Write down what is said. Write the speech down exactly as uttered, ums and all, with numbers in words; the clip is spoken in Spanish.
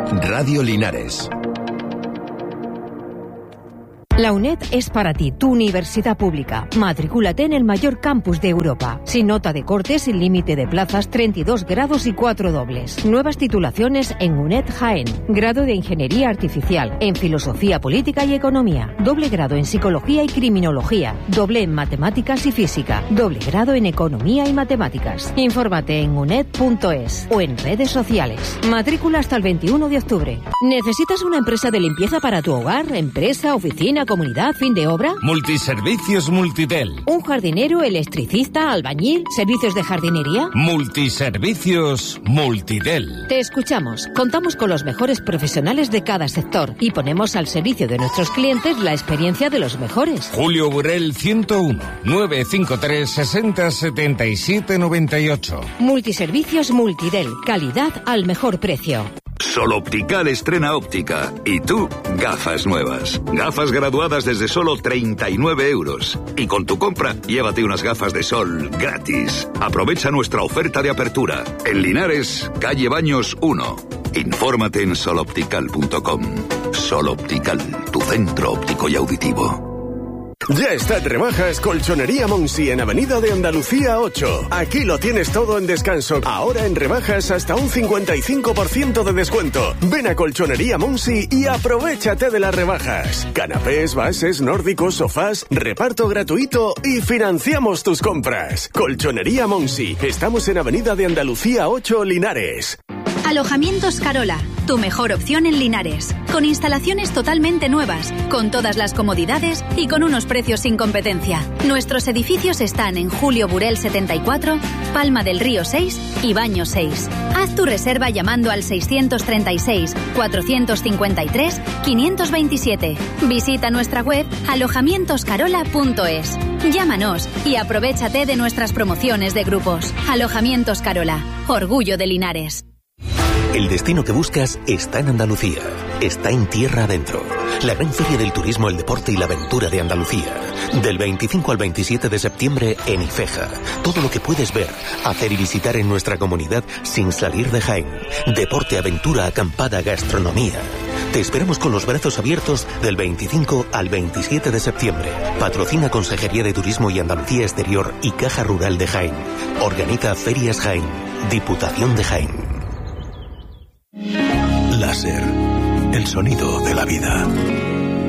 Radio Linares. La UNED es para ti, tu universidad pública. Matricúlate en el mayor campus de Europa. Sin nota de corte, sin límite de plazas, treinta y dos grados y cuatro dobles. Nuevas titulaciones en UNED Jaén. Grado de Ingeniería Artificial, en Filosofía Política y Economía. Doble grado en Psicología y Criminología. Doble en Matemáticas y Física. Doble grado en Economía y Matemáticas. Infórmate en uned punto es o en redes sociales. Matrícula hasta el veintiuno de octubre. ¿Necesitas una empresa de limpieza para tu hogar, empresa, oficina, comunidad, fin de obra? Multiservicios Multitel. ¿Un jardinero, electricista, albañil, servicios de jardinería? Multiservicios Multitel. Te escuchamos. Contamos con los mejores profesionales de cada sector y ponemos al servicio de nuestros clientes la experiencia de los mejores. Julio Burel ciento uno, nueve cinco tres, sesenta, setenta y siete, noventa y ocho. Multiservicios Multitel. Calidad al mejor precio. Sol Optical estrena óptica. Y tú, gafas nuevas. Gafas graduadas desde solo treinta y nueve euros. Y con tu compra, llévate unas gafas de sol gratis. Aprovecha nuestra oferta de apertura. En Linares, calle Baños uno. Infórmate en sol optical punto com. Sol Optical, tu centro óptico y auditivo. Ya está en rebajas Colchonería Monsi en Avenida de Andalucía ocho. Aquí lo tienes todo en descanso. Ahora en rebajas hasta un cincuenta y cinco por ciento de descuento. Ven a Colchonería Monsi y aprovéchate de las rebajas. Canapés, bases, nórdicos, sofás, reparto gratuito y financiamos tus compras. Colchonería Monsi. Estamos en Avenida de Andalucía ocho, Linares. Alojamientos Carola, tu mejor opción en Linares. Con instalaciones totalmente nuevas, con todas las comodidades y con unos precios sin competencia. Nuestros edificios están en Julio Burel setenta y cuatro, Palma del Río seis y Baños seis. Haz tu reserva llamando al seiscientos treinta y seis, cuatrocientos cincuenta y tres, quinientos veintisiete. Visita nuestra web alojamientos carola punto es. Llámanos y aprovéchate de nuestras promociones de grupos. Alojamientos Carola, orgullo de Linares. El destino que buscas está en Andalucía, está en tierra adentro. La gran feria del turismo, el deporte y la aventura de Andalucía. Del veinticinco al veintisiete de septiembre en Ifeja. Todo lo que puedes ver, hacer y visitar en nuestra comunidad sin salir de Jaén. Deporte, aventura, acampada, gastronomía. Te esperamos con los brazos abiertos del veinticinco al veintisiete de septiembre. Patrocina Consejería de Turismo y Andalucía Exterior y Caja Rural de Jaén. Organiza Ferias Jaén. Diputación de Jaén. Láser, el sonido de la vida.